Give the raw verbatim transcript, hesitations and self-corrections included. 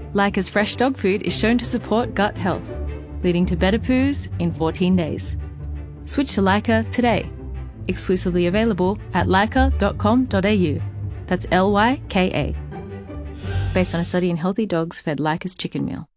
Lyca's fresh dog food is shown to support gut health, leading to better poos in fourteen days. Switch to Lyca today. Exclusively available at lyca dot com dot a u. That's L Y K A. Based on a study in healthy dogs fed Lyca's chicken meal.